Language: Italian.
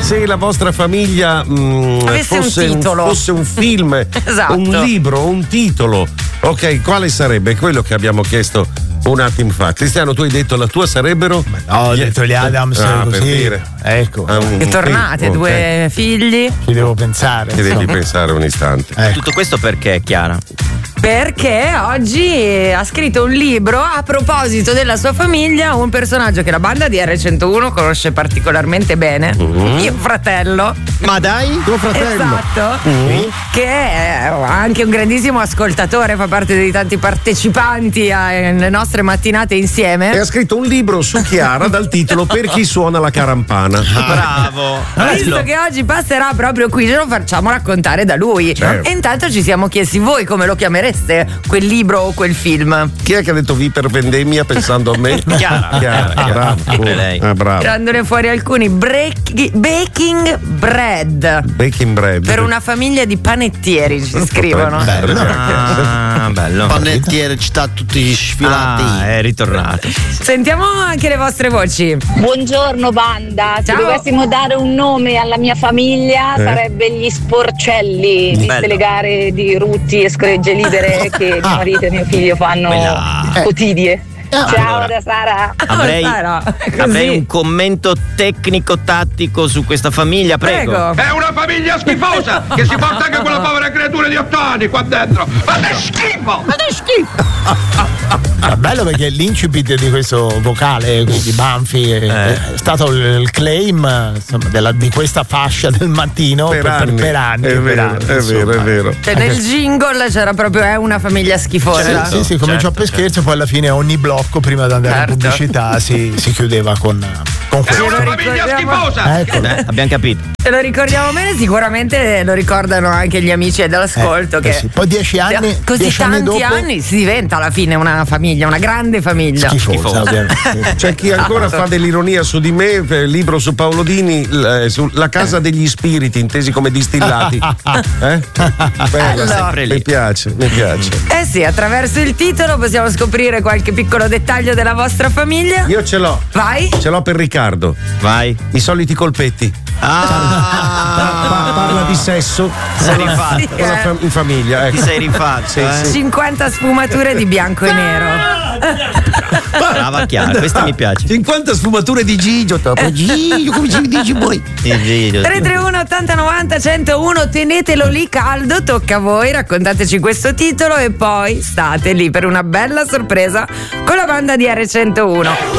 se la vostra famiglia fosse un film, esatto, un libro, un titolo, ok, quale sarebbe? Quello che abbiamo chiesto un attimo fa. Cristiano, tu hai detto la tua sarebbero? No, ho detto gli Adams, per così. dire. Ecco. Che tornate, due figli. Ci devo pensare. Ci devi pensare un istante. Tutto questo perché, Chiara? Perché oggi ha scritto un libro a proposito della sua famiglia, un personaggio che la banda di R101 conosce particolarmente bene, mio fratello. Ma dai? Tuo fratello? Esatto, che è anche un grandissimo ascoltatore, fa parte dei tanti partecipanti alle nostre mattinate insieme. E ha scritto un libro su Chiara dal titolo Per chi suona la carampana. Bravo. Visto che oggi passerà proprio qui, ce lo facciamo raccontare da lui. Certo. E intanto ci siamo chiesti voi come lo chiamereste quel libro o quel film. Chi è che ha detto vi per vendemmia pensando a me? Chiara. Bravo. Sempre lei. Bravo. Tirandone fuori alcuni. Baking bread. Baking bread. Per una famiglia di panettieri ci scrivono. Bello. Panettiere, ci sta tutti gli sfilati. È ritornato. Sentiamo anche le vostre voci. Buongiorno banda, se Ciao. dovessimo dare un nome alla mia famiglia sarebbe gli Sporcelli, viste Bello. le gare di Rutti e Scoregge Libere che mio marito e mio figlio fanno quotidie. Ciao Allora, da Sara. Avrei un commento tecnico-tattico su questa famiglia, prego. È una famiglia schifosa che si porta anche quella povera creatura di 8 anni qua dentro. Fate schifo! È bello perché l'incipit di questo vocale, quindi Banfi, è stato il claim, insomma, di questa fascia del mattino per anni. È vero. Cioè, nel jingle c'era proprio una famiglia schifosa. Sì, cominciò per scherzo, poi alla fine ogni blocco prima di andare in pubblicità si chiudeva con È questo. una famiglia schifosa! Ecco. Abbiamo capito. Se lo ricordiamo bene, sicuramente lo ricordano anche gli amici dell'ascolto. Che sì. Poi 10 anni, così 10 anni tanti dopo, anni si diventa alla fine una famiglia, una grande famiglia. schifosa, ovviamente. C'è chi ancora fa dell'ironia su di me, per il libro su Paolo Dini, La casa degli spiriti, intesi come distillati. Bello. Mi piace. Eh sì, attraverso il titolo possiamo scoprire qualche piccolo dettaglio della vostra famiglia. Io ce l'ho. Vai. Ce l'ho per Riccardo. Vai. I soliti colpetti. Parla di sesso. Sei rifatto. In famiglia, ecco. Ti sei rifatto. Sì. 50 sfumature di bianco e nero. Brava Chiara, questa mi piace. 50 sfumature di Gigio. Gigio, come ci dici voi? 331 80 90 101, tenetelo lì caldo, tocca a voi, raccontateci questo titolo e poi state lì per una bella sorpresa con la banda di R101.